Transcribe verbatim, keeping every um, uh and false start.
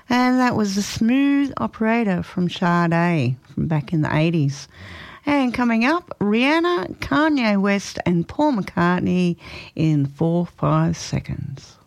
And that was the Smooth Operator from Sade from back in the eighties. And coming up, Rihanna, Kanye West and Paul McCartney in four, five seconds.